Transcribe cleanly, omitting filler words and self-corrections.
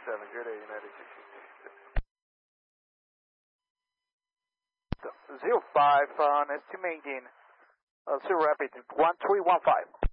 good day, United 05 on estimating Sea Rapids 1315.